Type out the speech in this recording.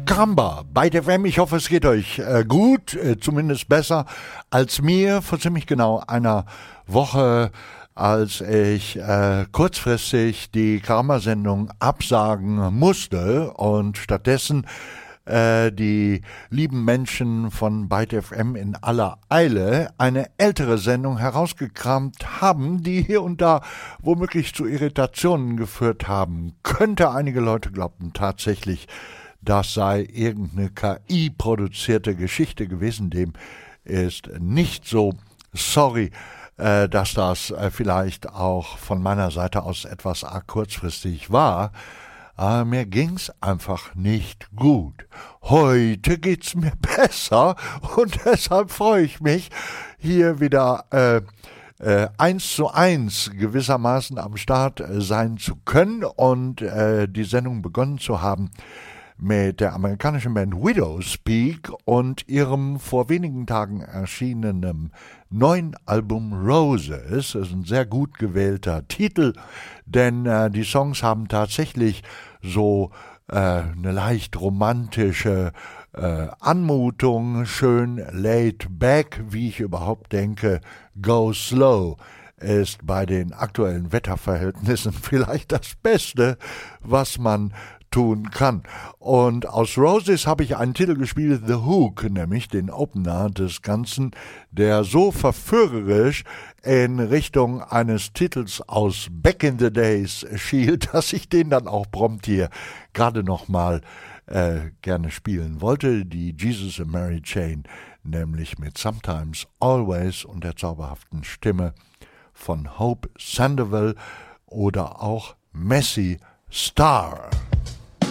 Caramba, bei der FM, ich hoffe, es geht euch gut, zumindest besser als mir vor ziemlich genau einer Woche, als ich kurzfristig die Caramba-Sendung absagen musste und stattdessen die lieben Menschen von Byte FM in aller Eile eine ältere Sendung herausgekramt haben, die hier und da womöglich zu Irritationen geführt haben könnte. Einige Leute glaubten tatsächlich, das sei irgendeine KI-produzierte Geschichte gewesen. Dem ist nicht so. Sorry, dass das vielleicht auch von meiner Seite aus etwas arg kurzfristig war. Aber mir ging's einfach nicht gut. Heute geht's mir besser und deshalb freue ich mich, hier wieder 1:1 gewissermaßen am Start sein zu können und die Sendung begonnen zu haben mit der amerikanischen Band Widowspeak und ihrem vor wenigen Tagen erschienenen neuen Album Roses. Das ist ein sehr gut gewählter Titel, denn die Songs haben tatsächlich so eine leicht romantische Anmutung, schön laid back, wie ich überhaupt denke. Go Slow ist bei den aktuellen Wetterverhältnissen vielleicht das Beste, was man tun kann. Und aus Roses habe ich einen Titel gespielt, The Hook, nämlich den Opener des Ganzen, der so verführerisch in Richtung eines Titels aus Back in the Days schielt, dass ich den dann auch prompt hier gerade nochmal gerne spielen wollte. Die Jesus and Mary Chain, nämlich mit Sometimes Always und der zauberhaften Stimme von Hope Sandoval oder auch Messy Star.